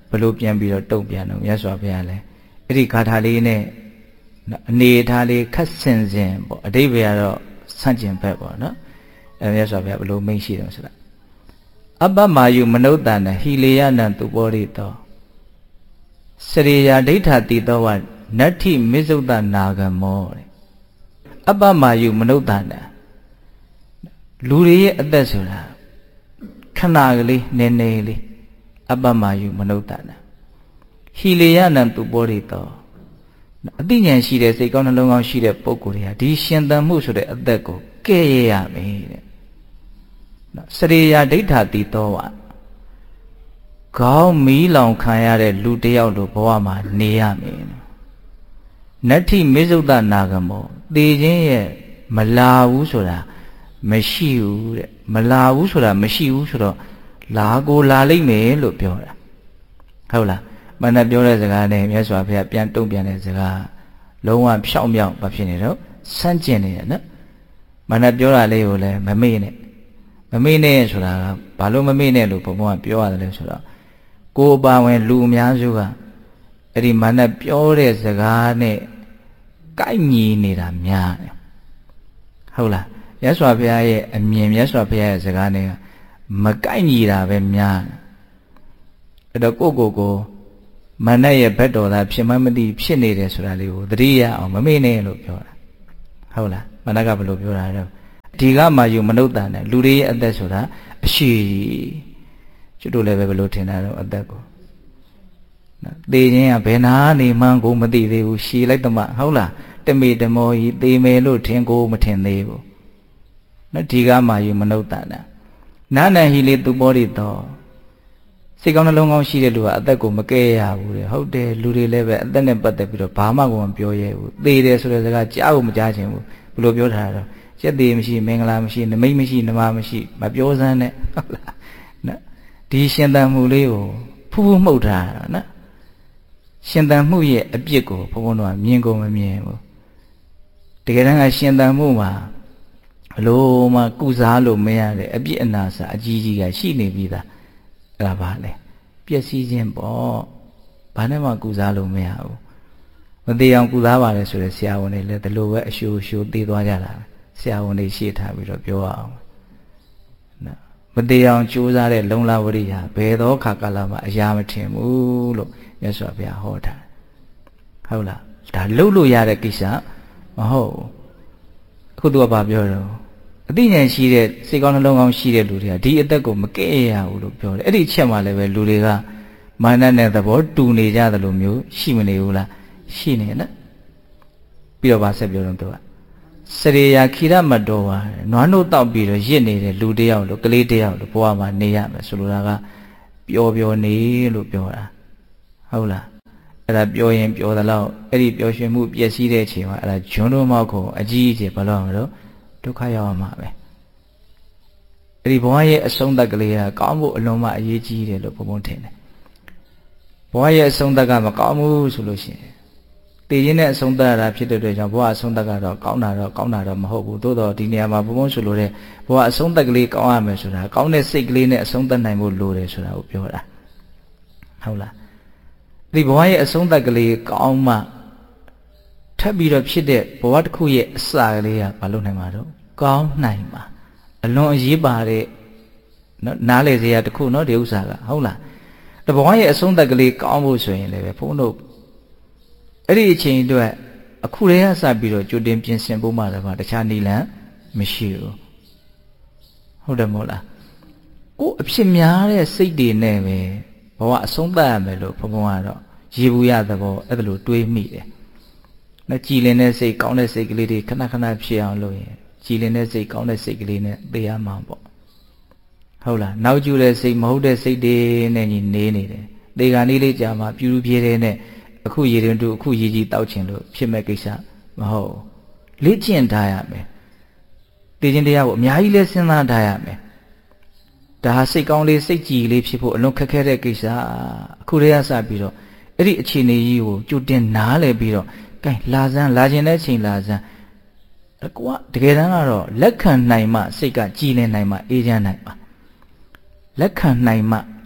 S1: ဘလို့ပြန်ပြီးတော့တုံ့ပြန်တော့မြတ်စွာဘုရားလည်းအဲ့ဒီဂါထာလေးနဲ့အနေထားလေးခက်ဆင်ဆင်ပေါ့အဓိပ္ပာယ်ကတော့ဆန့်ကျင်ဘက်ပေါ့နော်အဲ့မြတ်စွာဘုရားဘလို့မိန့်ရှိတယ်ဆိုတာအပ္ပမာယုမနုဿာနဟိလေယနံသူပောရိတောစရိယာဒိဋ္ဌတိတောဝနတ္ထိမစ္ဆုတနာဂမောတဲ့အပ္ပမာယုမနုဿာနလူတွေရဲ့အသက်ဆိုတာခဏကလေးနည်းနည်းလေးအပ္ပမာယုမနုဿာနဟိလေယနံသူပောရိတောအသိဉာဏ်ရှိတဲ့စိတ်ကောင်းနှလုံးကောင်းရှိတဲ့ပုဂ္ဂိုလ်တွေကဒီရှင်သန်မှုဆိုတဲ့အသက်ကိုကဲ့ရဲ့ရမယ်တဲ့စရိယာဒိဋ္ဌတိတောဝခေါင်းမီးလောင်ခံရတဲ့လူတယောက်လိုဘဝမှာနေရမယ်နတ္ထိမစ္ဆုတနာဂမောသေခြင်းရဲ့မလာဘူးဆိုတာမရှိဘူးတဲ့မလာဘူးဆိုတာမရှိဘူးဆိုတော့လာကိုလာလိမ့်မယ်လို့ပြောတာဟုတ်လားမနက်ပြောတဲ့စကားနဲ့မြတ်စွာဘုရားပြန်တုံ့ပြန်တဲ့စကားလုံးဝဖြောင့်မြောက်ဘာဖြစ်နေတော့ဆန့်ကျင်နေတယ်နော်မနက်ပြောတာလေးကိုလည်းမမေ့နဲ့မမေ့နဲ့ဆိုတာကဘာလို့မမေ့နဲ့လို့ဘုံဘုံကပြောရတယ်လဲဆိုတော့ကိုယ်ပါဝင်လူအများစုကအဲ့ဒီမနက်ပြောတဲ့စကားနဲ့ကိုက်ညီနေတာများတယ်ဟုတ်လားမြတ်စွာဘုရားရဲ့အမြင်မြတ်စွာဘုရားရဲ့စကားနဲ့မကိုက်ညီတာပဲများတယ်အဲ့တော့ကိုကိုကိုမနက်ရဲ့ဘက်တော်သားဖြစ်မှမသိဖြစ်နေတယ်ဆိုတာလေးကိုသတိရအောင်မမေ့နဲ့လို့ပြောတာဟုတ်လားမနက်ကဘယ်လိုပြောတာလဲဒီကမှယူမနုဿာနဲ့လူတွေရဲ့အသက်ဆိုတာအရှိကျွတ်တို့လည်းပဲဘယ်လိုထင်တာတော့အသက်ကိုနော်သေခြင်းကဘယ်နာနေမှန်းကိုမသိသေးဘူးရှည်လိုက်တမဟုတ်လားတမေတမောကြီးသေမယ်လို့ထင်ကိုမထင်သေးဘူးနော်ဒီကမှယူမနုဿာနဲ့နာနံဟိလေသူပောရိတောစိတ်ကောင်းနှလုံးကောင်းရှိတဲ့လူကအသက်ကိုမကဲရဘူးတဲ့ဟုတ်တယ်လူတွေလည်းပဲအသက်နဲ့ပတ်သက်ပြီးတော့ဘာမှကိုမပြောရဲဘူးသေတယ်ဆိုတဲ့စကားကြားကိုမကြားချင်ဘူးဘယ်လိုပြောထားတာတော့ရက်သေးမရှိမင်္ဂလာမရှိနမိတ်မရှိနမမရှိမပြောစမ်းနဲ့ဟုတ်လားနော်ဒီရှင်သန်မှုလေးကိုဖူးဖူးမှုတ်ထားတာနော်ရှင်သန်မှုရဲ့အပြစ်ကိုဘုန်းဘုန်းတို့ကမြင်ကုန်မမြင်ဘူးတကယ်တမ်းကရှင်သန်မှုမှာဘလို့မှကုစားလို့မရတဲ့အပြစ်အနာစာအကြီးကြီးကရှိနေပြီးသားအဲ့ဒါပါလေပျက်စီးခြင်းပေါ့ဘာနဲ့မှကုစားလို့မရဘူးမသေးအောင်ကုစားပါတယ်ဆိုတဲ့ဆရာဝန်တွေလည်းဒီလိုပဲအရှိုးအရှိုးသိသွားကြတာဆရာဝန်တွေရှေ့ထားပြီးတော့ပြောအောင်နော်မသေးအောင်ကြိုးစားတဲ့လုံလဝရိယဘယ်သောခါကာလမှာအရာမထင်ဘူးလို့မြတ်စွာဘုရားဟောထားဟုတ်လားဒါလှုပ်လို့ရတဲ့ကိစ္စမဟုတ်အခုသူကဘာပြောတော့အသိဉာဏ်ရှိတဲ့စိတ်ကောင်းနှလုံးကောင်းရှိတဲ့လူတွေကဒီအသက်ကိုမကဲ့ရဘူးလို့ပြောတယ်အဲ့ဒီအချက်မှလည်းပဲလူတွေကမာနနဲ့သဘောတူနေကြတယ်လို့မျိုးရှိမနေဘူးလားရှိနေနော်ပြီးတော့ဗာဆက်ပြောတော့သူကစရိယာခိရမတော်ပါနွားနို့တောက်ပြီးတော့ရစ်နေတဲ့လူတယောက်လို့ကလေးတယောက်လို့ဘဝမှာနေရမယ်ဆိုလိုတာကပျော်ပျော်နေလို့ပြောတာဟုတ်လားအဲ့ဒါပြောရင်ပြောသလောက်အဲ့ဒီပျော်ရွှင်မှုပျက်စီးတဲ့အချိန်မှာအဲ့ဒါဂျွန်းတော်မောက်ကိုအကြီးအကျယ်ဘာလို့မလို့ဒုက္ခရောက်မှာပဲအဲ့ဒီဘဝရဲ့အဆုံးသတ်ကလေးကကောင်းဖို့အလုံးမအရေးကြီးတယ်လို့ဘုံဘုံထင်တယ်ဘဝရဲ့အဆုံးသတ်ကမကောင်းဘူးဆိုလို့ရှိရင်တည်ခြင်းနဲ့အဆုံးသတ်ရတာဖြစ်တဲ့အတွက်ကြောင့်ဘဝအဆုံးသတ်ကတော့ကောင်းတာတော့ကောင်းတာတော့မဟုတ်ဘူးသို့တော့ဒီနေရာမှာဘုံဘုံဆိုလို့တဲ့ဘဝအဆုံးသတ်ကလေးကောင်းရမယ်ဆိုတာကောင်းတဲ့စိတ်ကလေးနဲ့အဆုံးသတ်နိုင်ဖို့လိုတယ်ဆိုတာကိုပြောတာဟုတ်လားဒီဘဝရဲ့အဆုံးသတ်ကလေးကောင်းမှထပ်ပြီးတော့ဖြစ်တဲ့ဘဝတစ်ခုရဲ့အစကလေးကမလုပ်နိုင်ပါတော့ကောင်းနိုင်ပါအလွန်အရေးပါတဲ့နော်နားလေစရာတစ်ခုနော်ဒီဥစ္စာကဟုတ်လားတဘဝရဲ့အဆုံးသတ်ကလေးကောင်းဖို့ဆိုရင်လည်းပဲဘုန်းတို့အဲ့ဒီအချိန်အတွက်အခုတည်းကစပြီးတော့ကြိုတင်ပြင်ဆင်ဖို့မှလည်းပါတခြားနီလန်မရှိဘူးဟုတ်တယ်မို့လားကိုအဖြစ်များတဲ့စိတ်တွေနဲ့ပဲဘဝအဆုံးသတ်ရမယ်လို့ဘုံဘုံကတော့ရေဘူးရသဘောအဲ့ဒါလိုတွေးမိတယ်နော်ကြည်လင်တဲ့စိတ်ကောင်းတဲ့စိတ်ကလေးတွေခဏခဏဖြစ်အောင်လုပ်ရင်ကြည်လင်တဲ့စိတ်ကောင်းတဲ့စိတ်ကလေးနဲ့သိရမှာပေါ့ဟုတ်လားနောက်ကျတဲ့စိတ်မဟုတ်တဲ့စိတ်တွေနဲ့ညီနေနေတယ်သေခါနည်းလေးကြာမှပြူးပြူးပြေးတဲ့နဲ့အခုရေတွင်တူအခုရေကြီးတောက်ချင်လို့ဖြစ်မဲ့ကိစ္စမဟုတ်လေ့ကျင့်ထားရမယ်သိခြင်းတရားကိုအများကြီးလဲစဉ်းစားထားရမယ်ဒါဟာစိတ်ကောင်းလေးစိတ်ကြည်လေးဖြစ်ဖို့အလွန်ခက်ခဲတဲ့ကိစ္စအခုတည်းကစပြီးတော့အဲ့ဒီအခြေအနေကြီးကိုကြိုတင်နားလည်ပြီးတော့ကဲလာစမ်းလာခြင်းတဲ့ချိန်လာစမ်းကိုကတကယ်တမ်းကတော့လက်ခံနိုင်မှစိတ်ကကြည်လင်နိုင်မှအေးချမ်းနိုင်မှလက်ခံနိုင်မှ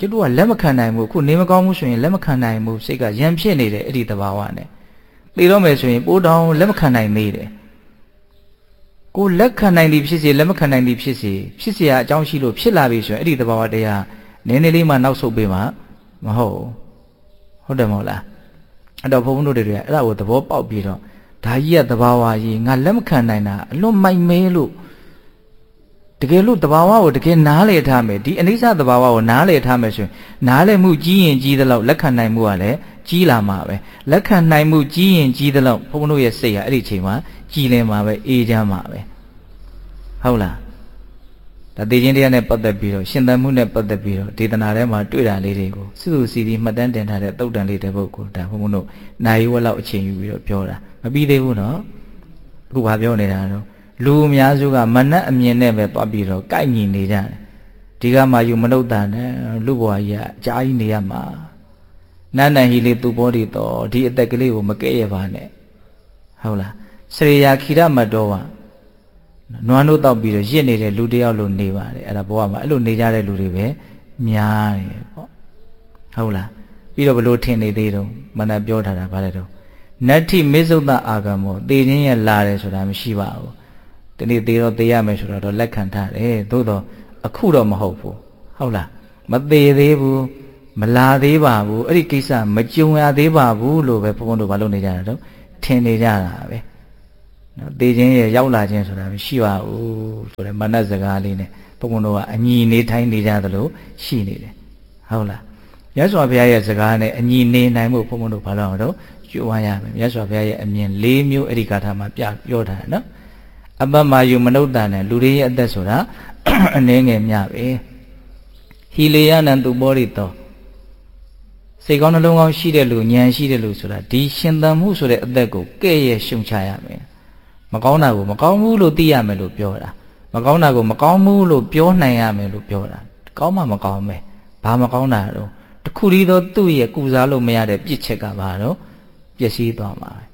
S1: ကျွတ်တို့ကလက်မခံနိုင်ဘူးခုနေမကောင်းဘူးဆိုရင်လက်မခံနိုင်ဘူးစိတ်ကရံဖြစ်နေတယ်အဲ့ဒီသဘာဝနဲ့သိတော့မယ်ဆိုရင်ပိုးတောင်လက်မခံနိုင်သေးတယ်ကိုလက်ခံနိုင်သည်ဖြစ်စေလက်မခံနိုင်သည်ဖြစ်စေဖြစ်เสียအကြောင်းရှိလို့ဖြစ်လာပြီဆိုရင်အဲ့ဒီသဘာဝတရားနည်းနည်းလေးမှနောက်ဆုတ်ပေးမှာမဟုတ်ဟုတ်တယ်မဟုတ်လားအဲ့တော့ဘုန်းဘုန်းတို့တွေကအဲ့ဒါကိုသဘောပေါက်ပြီးတော့ဒါကြီးကသဘာဝကြီးငါလက်မခံနိုင်တာအလွန်မိုက်မဲလို့တကယ်လို့သဘာဝကိုတကယ်နားလေထားမယ်ဒီအနိစ္စသဘာဝကိုနားလေထားမယ်ဆိုရင်နားလေမှုကြီးရင်ကြီးသလောက်လက်ခံနိုင်မှုကလည်းကြီးလာမှာပဲလက်ခံနိုင်မှုကြီးရင်ကြီးသလောက်ဘုန်းဘုန်းတို့ရဲ့စိတ်ကအဲ့ဒီအချိန်မှာကြီးလင်းမှာပဲအေးချမ်းမှာပဲဟုတ်လားဒါသိချင်းတရားနဲ့ပတ်သက်ပြီးတော့ရှင်သန်မှုနဲ့ပတ်သက်ပြီးတော့ဒေသနာထဲမှာတွေ့တာလေးတွေကိုစုစုစည်းစည်းမှတ်တမ်းတင်ထားတဲ့သုတ်တန်လေးတဲ့ပုဂ္ဂိုလ်ဒါဘုန်းဘုန်းတို့နိုင်ဝက်လောက်အချိန်ယူပြီးတော့ပြောတာမပြီးသေးဘူးနော်အခုဘာပြောနေတာတော့လူအများစုကမနှက်အမြင်နဲ့ပဲတွားပြီးတော့ကိုက်ညီနေကြတယ်ဒီကမှယူမနှုတ်တန်နဲ့လူဘဝကြီးကအကြာကြီးနေရမှာနန္ဒဟီလေးသူ့ဘောဒီတော့ဒီအသက်ကလေးကိုမကဲ့ရပါနဲ့ဟုတ်လားစရိယာခိရမတော်ဝနွားတို့တောက်ပြီးတော့ရစ်နေတဲ့လူတယောက်လိုနေပါတယ်အဲ့ဒါဘဝမှာအဲ့လိုနေကြတဲ့လူတွေပဲများတယ်ပေါ့ဟုတ်လားပြီးတော့ဘလို့ထင်နေသေးတော့မနပြောထားတာဗါလဲတော့နတ္ထိမေသုတ္တအာဂမောသေခြင်းရဲ့လာတယ်ဆိုတာမရှိပါဘူးဒီနေ့သေတော့သေရမယ်ဆိုတော့လက်ခံထားတယ်သို့တော့အခုတော့မဟုတ်ဘူးဟုတ်လားမသေးသေးဘူးမလာသေးပါဘူးအဲ့ဒီကိစ္စမကြုံရသေးပါဘူးလို့ပဲဘုန်းဘုန်းတို့ဘာလို့နေကြတာတော့ထင်နေကြတာပဲနော်သေခြင်းရဲ့ရောက်လာခြင်းဆိုတာမရှိပါဘူးဆိုတဲ့မနတ်စကားလေးနဲ့ဘုန်းဘုန်းတို့ကအညီနေထိုင်နေကြသလိုရှိနေတယ်ဟုတ်လားမြတ်စွာဘုရားရဲ့စကားနဲ့အညီနေနိုင်မှုဘုန်းဘုန်းတို့ဘာလို့အောင်တော့ကြိုးဝါရမယ်မြတ်စွာဘုရားရဲ့အမြင်၄မျိုးအဲ့ဒီကာထာမှာပြပြောထားတယ်နော်အပ္ပမယုမနုဿာနဲ့လူတွေရဲ့အသက်ဆိုတာအနည်းငယ်မြပဲဟီလေယနံသူဘောရိတောစိတ်ကောင်းနှလုံးကောင်းရှိတဲ့လူဉာဏ်ရှိတဲ့လူဆိုတာဒီရှင်သန်မှုဆိုတဲ့အသက်ကိုကဲ့ရဲ့ရှုံချရမယ်မကောင်းတာကိုမကောင်းဘူးလို့သိရမယ်လို့ပြောတာမကောင်းတာကိုမကောင်းဘူးလို့ပြောနိုင်ရမယ်လို့ပြောတာကောင်းမှမကောင်းပဲဘာမကောင်းတာတော့တခုတည်းသောသူ့ရဲ့ကုစားလို့မရတဲ့ပြစ်ချက်ကဘာတော့ပျက်စီးသွားမှာပဲ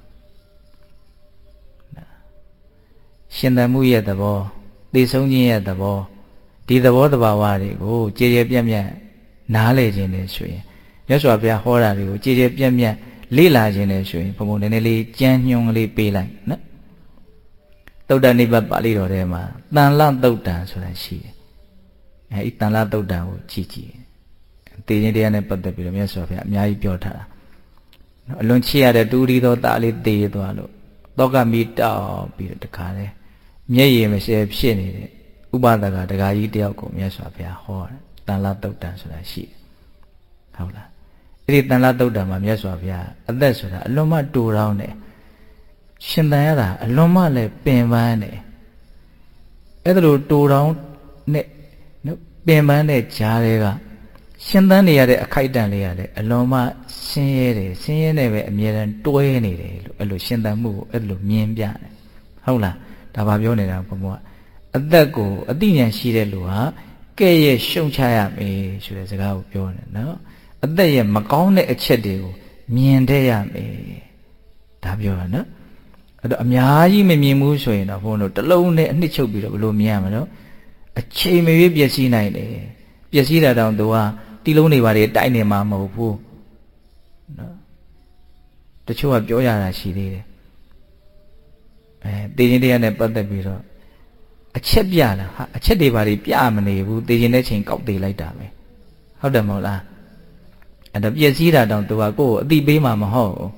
S1: ရှင်သန်မှုရဲ့သဘောသိဆုံးခြင်းရဲ့သဘောဒီသဘောတဘာဝတွေကိုကြည်ကြည်ပြန့်ပြန့်နားလည်ခြင်းနဲ့ဆိုရင်မြတ်စွာဘုရားဟောတာတွေကိုကြည်ကြည်ပြန့်ပြန့်လေ့လာခြင်းနဲ့ဆိုရင်ဘုံဘုံနည်းနည်းလေးကြမ်းညွှန်းလေးပေးလိုက်နော်သုတ္တနိဗ္ဗာန်ပါဠိတော်ထဲမှာတန်လသုတ်တံဆိုတာရှိတယ်အဲဒီတန်လသုတ်တံကိုကြည့်ကြည့်သေခြင်းတရားနဲ့ပတ်သက်ပြီးတော့မြတ်စွာဘုရားအများကြီးပြောထားတာနော်အလွန်ချစ်ရတဲ့တူရီသောသားလေးသေသွားလို့တောကမိတောက်ပြီးတော့တခါလဲမျက်ရည်မရှဲဖြစ်နေတဲ့ဥပဒကဒကာကြီးတယောက်ကိုမြတ်စွာဘုရားဟောတယ်တန်လသုတ်တံဆိုတာရှိတယ်ဟုတ်လားအဲ့ဒီတန်လသုတ်တံမှာမြတ်စွာဘုရားအသက်ဆိုတာအလွန်မှတူတောင်းတယ်ရှင်သန်ရတာအလွန်မှလည်းပင်ပန်းတယ်အဲ့ဒါလိုတူတောင်းနဲ့နော်ပင်ပန်းတဲ့ကြားတွေကရှင်သန်နေရတဲ့အခိုက်အတန့်လေးရတယ်အလွန်မှဆင်းရဲတယ်ဆင်းရဲနေပဲအမြဲတမ်းတွဲနေတယ်လို့အဲ့လိုရှင်သန်မှုကိုအဲ့လိုမြင်ပြတယ်ဟုတ်လားဒါဘာပြောနေတာဘုံကအသက်ကိုအသိဉာဏ်ရှိတဲ့လူဟာကဲ့ရဲ့ရှုံချရမယ်ဆိုတဲ့စကားကိုပြောတယ်နော်အသက်ရဲ့မကောင်းတဲ့အချက်တွေကိုမြင်တတ်ရမယ်ဒါပြောတာနော်အဲ့တော့အများကြီးမမြင်ဘူးဆိုရင်တော့ဘုန်းတို့တစ်လုံးနဲ့အနှစ်ချုပ်ပြီးတော့ဘယ်လိုမြင်ရမလဲအချိန်မရွေးပျက်စီးနိုင်တယ်ပျက်စီးတာတောင်သူကတီလုံးတွေပါတွေတိုက်နေမှာမဟုတ်ဘူးနော်တချို့ကပြောရတာရှိသေးတယ်အဲတေခြင်းတရားနဲ့ပတ်သက်ပြီးတော့အချက်ပြလားဟာအချက်တွေပါတွေပြမနေဘူးတေခြင်းတဲ့ချိန်ကောက်သေးလိုက်တာပဲဟုတ်တယ်မဟုတ်လားအဲ့တော့ပျက်စီးတာတောင်သူကကိုယ့်ကိုအတိပေးမှာမဟုတ်ဘူး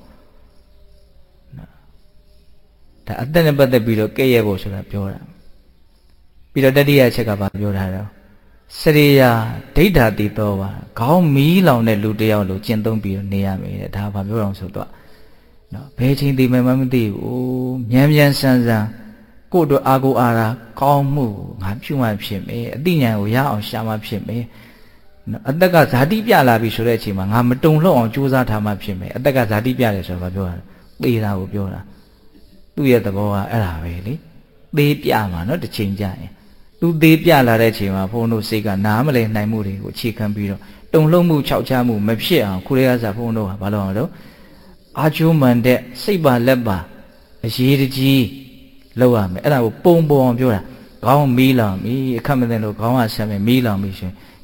S1: ဒါအသက်နဲ့ပတ်သက်ပြီးတော့ကဲ့ရဲ့ဖို့ဆိုတာပြောတာပြီးတော့တတိယအချက်ကဘာပြောထားတော့စရိယာဒိဋ္ဌာတိသောပါခေါင်းမီးလောင်တဲ့လူတယောက်လိုကျင့်သုံးပြီးတော့နေရမယ်တဲ့ဒါဘာပြောအောင်ဆိုတော့နော်ဘယ်ချိန်ဒီမှမသိဘူးမြန်မြန်ဆန်းဆန်းကိုယ့်တို့အာကိုအာရာကောင်းမှုငါပြုမှဖြစ်မယ်အသိဉာဏ်ကိုရအောင်ရှာမှဖြစ်မယ်နော်အသက်ကဇာတိပြလာပြီဆိုတဲ့အချိန်မှာငါမတုံ့လောက်အောင်ကြိုးစားထားမှဖြစ်မယ်အသက်ကဇာတိပြတယ်ဆိုတော့ပြောတာသေတာကိုပြောတာသူ့ရဲ့သဘောကအဲ့ဒါပဲလေသေးပြမှာနော်တစ်ချိန်ကြာရင်သူသေးပြလာတဲ့အချိန်မှာဘုန်းတို့စိတ်ကနားမလည်နိုင်မှုတွေကိုအခြေခံပြီးတော့တုံ့လုံမှုခြောက်ခြားမှုမဖြစ်အောင်ခုလေးကစားဘုန်းတို့ကဘာလို့အောင်တော့အာကျိုးမှန်တဲ့စိတ်ပါလက်ပါအရေးတကြီးလောက်ရမယ်အဲ့ဒါကိုပုံပုံအောင်ပြောတာခေါင်းမီးလောင်ပြီအခက်မသိလို့ခေါင်းကဆက်မယ်မီးလောင်ပြီရှင်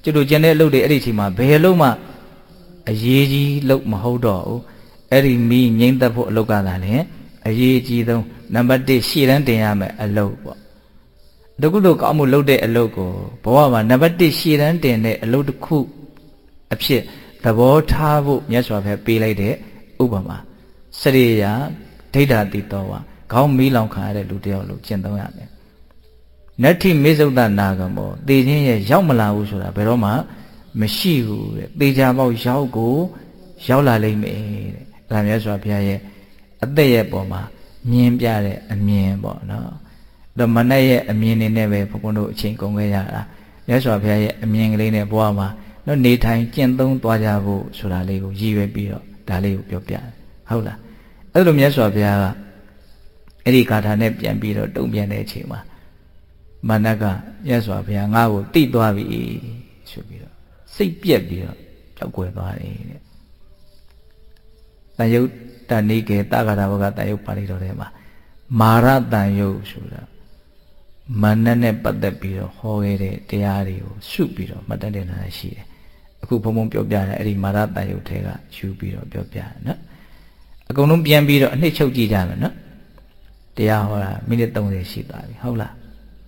S1: ကျွတ်တို့ကျန်တဲ့အလုပ်တွေအဲ့ဒီချိန်မှာဘယ်အလုပ်မှအရေးကြီးလုပ်မဟုတ်တော့ဘူးအဲ့ဒီမိငိမ့်သက်ဖို့အလုပ်ကသာလေအရေးကြီးဆုံးနံပါတ်တစ်ရှေ့တန်းတင်ရမယ်အလုပ်ပေါ့တခုတို့ကောင်းမှုလုပ်တဲ့အလုပ်ကိုဘဝမှာနံပါတ်တစ်ရှေ့တန်းတင်တဲ့အလုပ်တစ်ခုအဖြစ်သဘောထားဖို့မြတ်စွာဘုရားပေးလိုက်တဲ့ဥပမာစရိယာဒိဋ္ဌာတိတောဝါခေါင်းမီးလောင်ခံရတဲ့လူတယောက်လို့ကျင့်သုံးရမယ်နတ္ထိမေဇုဒ္ဒနာဂမောသေခြင်းရဲ့ရောက်မလာဘူးဆိုတာဘယ်တော့မှမရှိဘူးတဲ့သေချာပေါက်ရောက်ကိုရောက်လာလိမ့်မယ်တဲ့ဒါမြတ်စွာဘုရားရဲ့အသက်ရဲ့ပေါ်မှာမြင်ပြတဲ့အမြင်ပေါ့နော်တော့မနဲ့ရဲ့အမြင်နေနဲ့ပဲဘုန်းဘုန်းတို့အချိန်ကုန်ခဲ့ရတာမြတ်စွာဘုရားရဲ့အမြင်ကလေးနဲ့ဘဝမှာတော့နေထိုင်ကျင့်သုံးသွားကြဖို့ဆိုတာလေးကိုရည်ရွယ်ပြီးတော့ဒါလေးကိုပြောပြတယ်ဟုတ်လားအဲ့လိုမြတ်စွာဘုရားကအဲ့ဒီဂါထာနဲ့ပြန်ပြီးတော့တုံ့ပြန်တဲ့အချိန်မှာမနကမြတ်စွာဘုရားငါ့ကိုတိသွားပြီဆိုပြီးတော့စိတ်ပြက်ပြီးတော့ကြောက်ွယ်သွားတယ်တဲ့တန်ယုတ်တဏိကေတဂါထာဘောကတန်ယုတ်ပါဠိတော်ထဲမှာမာရတန်ယုတ်ဆိုတာမနနဲ့ပတ်သက်ပြီးတော့ဟောခဲ့တဲ့တရားတွေကိုရှုပြီးတော့မှတ်တတ်တဲ့နာရှိတယ်အခုဘုံဘုံပြောပြတယ်အဲ့ဒီမာရတန်ယုတ်ထဲကယူပြီးတော့ပြောပြတယ်နော်အကုန်လုံးပြန်ပြီးတော့အနှစ်ချုပ်ကြည့်ကြမယ်နော်တရားဟောတာမိနစ်သုံးဆယ်ရှိသွားပြီဟုတ်လား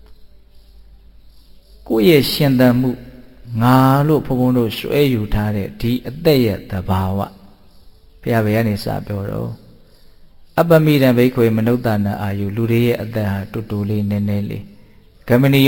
S1: ကိုယ့်ရဲ့ရှင်သန်မှုငါလို့ဘုံဘုံတို့ဆွဲယူထားတဲ့ဒီအသက်ရဲ့သဘာဝဘုရားဘယ်ကနေစပြောတော့အပ္ပမိတံဘိက္ခွေမနုဿာနာအာယုလူတွေရဲ့အသက်ဟာတူတူလေးနည်းနည်းလေးဂမဏီ